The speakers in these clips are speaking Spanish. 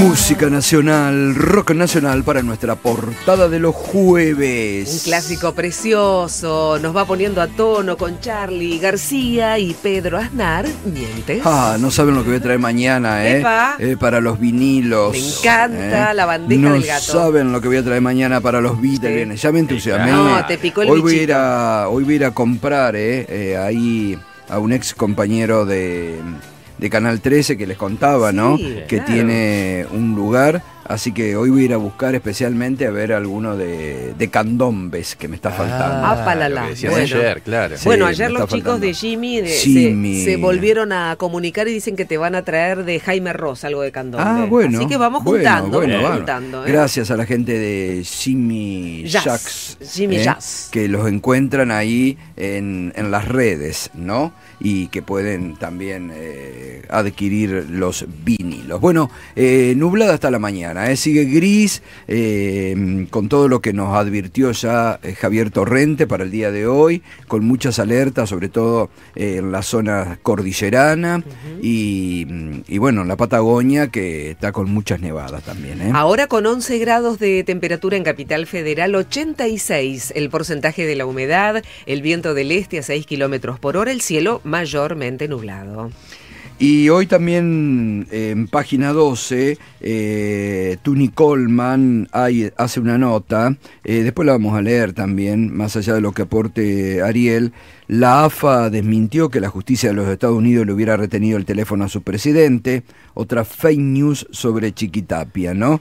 Música nacional, rock nacional para nuestra portada de los jueves. Un clásico precioso, nos va poniendo a tono con Charly García y Pedro Aznar, Mientes. No saben lo que voy a traer mañana, para los vinilos. Me encanta la bandeja del gato. No saben lo que voy a traer mañana para los Beatles. Ya me entusiasmé. No, te picó el hoy bichito. Hoy voy a ir a comprar, ahí a un ex compañero de Canal 13 que les contaba, ¿no? Que claro. Tiene un lugar, así que hoy voy a ir a buscar especialmente a ver alguno de candombes que me está faltando. Palala. Bueno, ayer, claro. Sí, bueno, me ayer está los chicos faltando. de Jimmy, Jimmy. se volvieron a comunicar y dicen que te van a traer de Jaime Ross algo de candombe. Bueno. Así que vamos juntando, juntando. Gracias a la gente de Jimmy Jazz. Jimmy Jazz. Que los encuentran ahí en las redes, ¿no? Y que pueden también adquirir los vinilos. Bueno, nublada hasta la mañana, sigue gris, con todo lo que nos advirtió ya Javier Torrente para el día de hoy, con muchas alertas, sobre todo en la zona cordillerana, y bueno, en la Patagonia, que está con muchas nevadas también. Ahora con 11 grados de temperatura en Capital Federal, 86 el porcentaje de la humedad, el viento del este a 6 kilómetros por hora, el cielo mayormente nublado. Y hoy también en página 12, Tuni Coleman hace una nota, después la vamos a leer también, más allá de lo que aporte Ariel. La AFA desmintió que la justicia de los Estados Unidos le hubiera retenido el teléfono a su presidente, otra fake news sobre Chiquitapia, ¿no?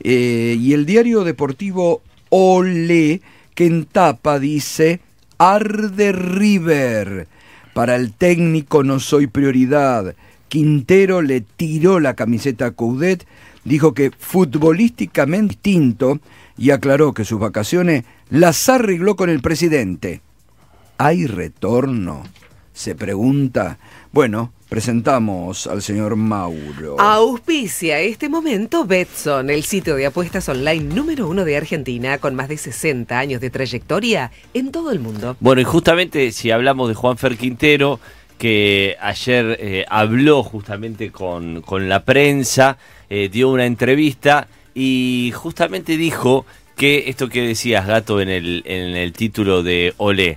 Y el diario deportivo Olé, que en tapa dice, arde River. Para el técnico no soy prioridad. Quintero le tiró la camiseta a Coudet, dijo que futbolísticamente distinto y aclaró que sus vacaciones las arregló con el presidente. ¿Hay retorno?, se pregunta. Bueno, presentamos al señor Mauro. Auspicia este momento Betson, el sitio de apuestas online número 1 de Argentina, con más de 60 años de trayectoria en todo el mundo. Bueno, y justamente si hablamos de Juanfer Quintero, que ayer habló justamente con la prensa, dio una entrevista y justamente dijo que esto que decías, Gato, en el título de Olé,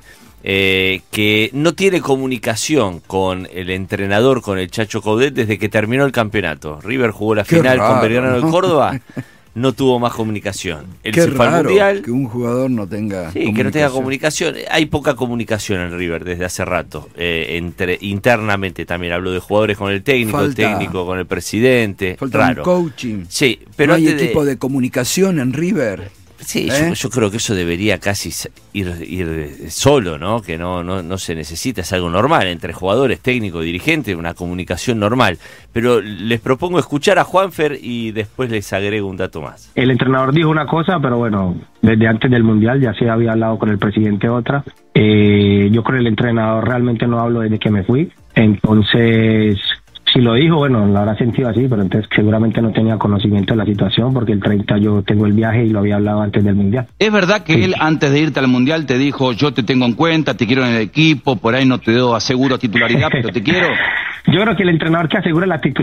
que no tiene comunicación con el entrenador, con el Chacho Coudet, desde que terminó el campeonato. River jugó la final con Belgrano de Córdoba, no tuvo más comunicación. Él se fue al Mundial. Que un jugador no tenga que no tenga comunicación. Hay poca comunicación en River desde hace rato. Internamente también hablo de jugadores con el técnico, el técnico con el presidente. Falta raro. un coaching. Sí, pero no hay equipo de comunicación en River. Sí, yo creo que eso debería casi ir solo, ¿no? Que no se necesita, es algo normal entre jugadores, técnico, dirigente, una comunicación normal. Pero les propongo escuchar a Juanfer y después les agrego un dato más. El entrenador dijo una cosa, pero bueno, desde antes del Mundial ya se había hablado con el presidente otra. Yo con el entrenador realmente no hablo desde que me fui, entonces... Si lo dijo, bueno, lo habrá sentido así, pero entonces seguramente no tenía conocimiento de la situación porque el 30 yo tengo el viaje y lo había hablado antes del Mundial. ¿Es verdad que él antes de irte al Mundial te dijo, yo te tengo en cuenta, te quiero en el equipo, por ahí no te aseguro titularidad, pero te quiero? Yo creo que el entrenador que asegura la titularidad